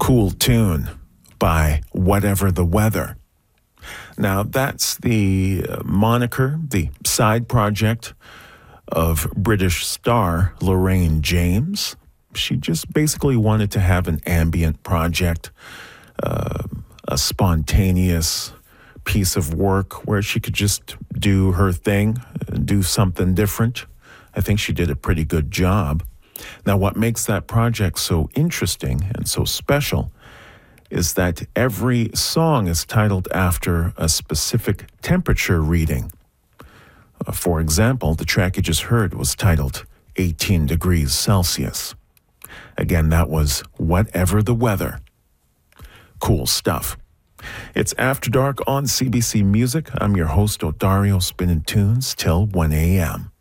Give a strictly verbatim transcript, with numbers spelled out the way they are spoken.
Cool Tune by Whatever the Weather. Now, that's the moniker, the side project of British star Lorraine James. She just basically wanted to have an ambient project, uh, a spontaneous piece of work where she could just do her thing, do something different. I think she did a pretty good job. Now, what makes that project so interesting and so special is that every song is titled after a specific temperature reading. Uh, for example, the track you just heard was titled eighteen degrees Celsius. Again, that was Whatever the Weather. Cool stuff. It's After Dark on C B C Music. I'm your host, Odario, spinning tunes till one a.m.